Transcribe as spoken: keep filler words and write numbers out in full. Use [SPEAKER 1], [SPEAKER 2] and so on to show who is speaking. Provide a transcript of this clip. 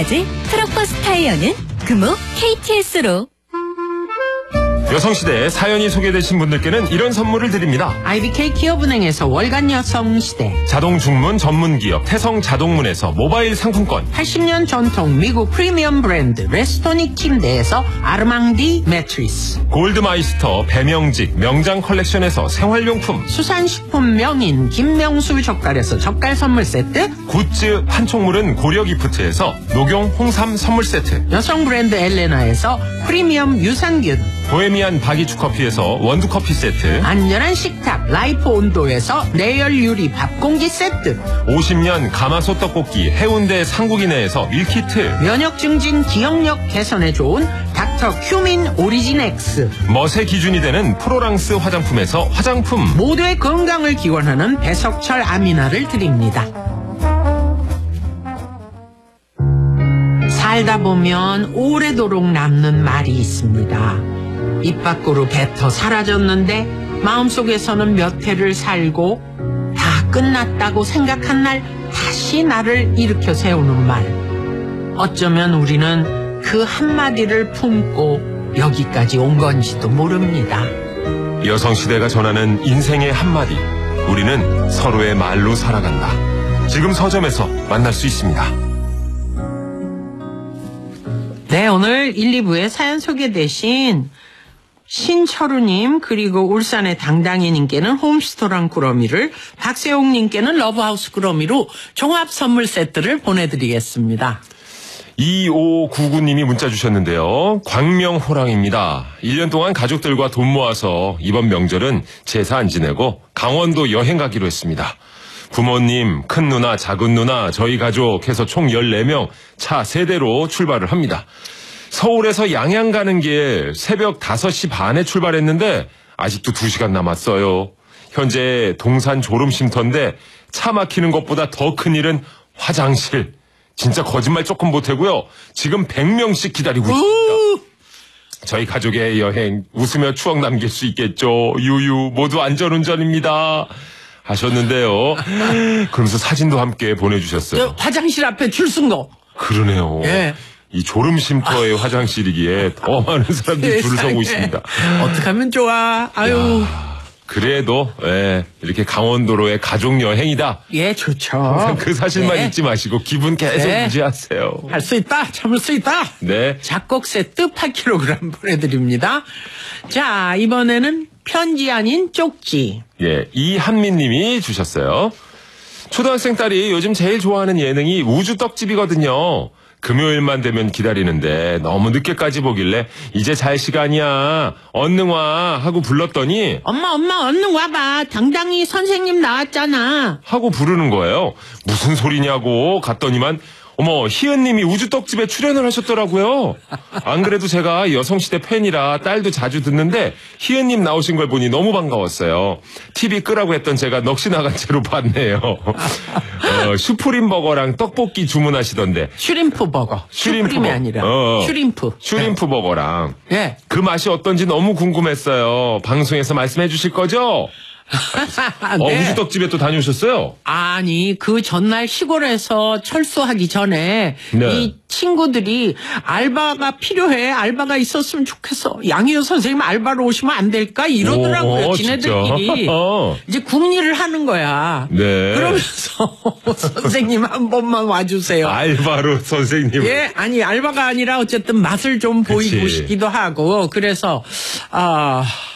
[SPEAKER 1] 이까지 트럭버스 타이어는 금호 케이티에스로.
[SPEAKER 2] 여성시대에 사연이 소개되신 분들께는 이런 선물을 드립니다.
[SPEAKER 3] 아이비케이 기업은행에서 월간 여성시대,
[SPEAKER 2] 자동 중문 전문 기업 태성 자동문에서 모바일 상품권,
[SPEAKER 3] 팔십 년 전통 미국 프리미엄 브랜드 레스토닉 침대에서 아르망디 매트리스,
[SPEAKER 2] 골드마이스터 배명직 명장 컬렉션에서 생활용품,
[SPEAKER 3] 수산식품 명인 김명수 젓갈에서 젓갈 선물 세트,
[SPEAKER 2] 굿즈 판촉물은 고려기프트에서 녹용 홍삼 선물 세트,
[SPEAKER 3] 여성 브랜드 엘레나에서 프리미엄 유산균,
[SPEAKER 2] 보헤미안 바기추커피에서 원두커피 세트,
[SPEAKER 3] 안전한 식탁 라이프 온도에서 내열 유리 밥공기 세트,
[SPEAKER 2] 오십 년 가마솥 떡볶이 해운대 상국이네에서 밀키트,
[SPEAKER 3] 면역 증진 기억력 개선에 좋은 닥터 큐민 오리진 X,
[SPEAKER 2] 멋의 기준이 되는 프로랑스 화장품에서 화장품,
[SPEAKER 3] 모두의 건강을 기원하는 배석철 아미나를 드립니다. 살다 보면 오래도록 남는 말이 있습니다. 입 밖으로 뱉어 사라졌는데 마음속에서는 몇 해를 살고 다 끝났다고 생각한 날 다시 나를 일으켜 세우는 말. 어쩌면 우리는 그 한마디를 품고 여기까지 온 건지도 모릅니다.
[SPEAKER 2] 여성시대가 전하는 인생의 한마디, 우리는 서로의 말로 살아간다. 지금 서점에서 만날 수 있습니다.
[SPEAKER 3] 네, 오늘 일, 이 부에 사연 소개되신 신철우님, 그리고 울산의 당당이님께는 홈스토랑 꾸러미를, 박세홍님께는 러브하우스 꾸러미로 종합 선물 세트를 보내드리겠습니다.
[SPEAKER 2] 이오구구님이 문자 주셨는데요. 광명호랑입니다. 일 년 동안 가족들과 돈 모아서 이번 명절은 제사 안 지내고 강원도 여행 가기로 했습니다. 부모님, 큰 누나, 작은 누나, 저희 가족 해서 총 열네 명 차 세 대로 출발을 합니다. 서울에서 양양 가는 길 새벽 다섯 시 반에 출발했는데 아직도 두 시간 남았어요. 현재 동산 졸음쉼터인데 차 막히는 것보다 더 큰 일은 화장실. 진짜 거짓말 조금 보태고요. 지금 백 명씩 기다리고 있습니다. 저희 가족의 여행 웃으며 추억 남길 수 있겠죠. 유유 모두 안전운전입니다. 하셨는데요. 그러면서 사진도 함께 보내주셨어요.
[SPEAKER 3] 화장실 앞에 줄 쓴 거.
[SPEAKER 2] 그러네요.
[SPEAKER 3] 예.
[SPEAKER 2] 이 졸음쉼터의 아. 화장실이기에 더 많은 사람들이 줄을 서고 있습니다.
[SPEAKER 3] 어떻게 하면 좋아. 아유.
[SPEAKER 2] 야, 그래도 예, 이렇게 강원도로의 가족 여행이다.
[SPEAKER 3] 예, 좋죠.
[SPEAKER 2] 항상 그 사실만
[SPEAKER 3] 네.
[SPEAKER 2] 잊지 마시고 기분 계속
[SPEAKER 3] 네.
[SPEAKER 2] 유지하세요.
[SPEAKER 3] 할 수 있다. 참을 수 있다.
[SPEAKER 2] 네.
[SPEAKER 3] 작곡 세트 팔 킬로그램 보내드립니다. 자, 이번에는 편지 아닌 쪽지.
[SPEAKER 2] 예, 이한민님이 주셨어요. 초등학생 딸이 요즘 제일 좋아하는 예능이 우주떡집이거든요. 금요일만 되면 기다리는데 너무 늦게까지 보길래 이제 잘 시간이야 얼른 와 하고 불렀더니
[SPEAKER 3] 엄마 엄마 얼른 와봐. 당당히 선생님 나왔잖아.
[SPEAKER 2] 하고 부르는 거예요. 무슨 소리냐고 갔더니만 어머 희은님이 우주떡집에 출연을 하셨더라고요. 안 그래도 제가 여성시대 팬이라 딸도 자주 듣는데 희은님 나오신 걸 보니 너무 반가웠어요. 티비 끄라고 했던 제가 넋이 나간 채로 봤네요. 어, 슈프림 버거랑 떡볶이 주문하시던데.
[SPEAKER 3] 슈림프 버거.
[SPEAKER 2] 슈림프
[SPEAKER 3] 슈프림이
[SPEAKER 2] 버거.
[SPEAKER 3] 아니라
[SPEAKER 2] 어,
[SPEAKER 3] 슈림프.
[SPEAKER 2] 슈림프
[SPEAKER 3] 네.
[SPEAKER 2] 버거랑
[SPEAKER 3] 네.
[SPEAKER 2] 그 맛이 어떤지 너무 궁금했어요. 방송에서 말씀해 주실 거죠? 어,
[SPEAKER 3] 네.
[SPEAKER 2] 우주떡집에 또 다녀오셨어요?
[SPEAKER 3] 아니 그 전날 시골에서 철수하기 전에
[SPEAKER 2] 네.
[SPEAKER 3] 이 친구들이 알바가 필요해. 알바가 있었으면 좋겠어. 양희호 선생님 알바로 오시면 안 될까? 이러더라고요.
[SPEAKER 2] 오,
[SPEAKER 3] 지네들끼리.
[SPEAKER 2] 진짜?
[SPEAKER 3] 이제 국리를 하는 거야.
[SPEAKER 2] 네.
[SPEAKER 3] 그러면서 선생님 한 번만 와주세요.
[SPEAKER 2] 알바로 선생님.
[SPEAKER 3] 예, 아니 알바가 아니라 어쨌든 맛을 좀 보이고
[SPEAKER 2] 그치.
[SPEAKER 3] 싶기도 하고 그래서 아.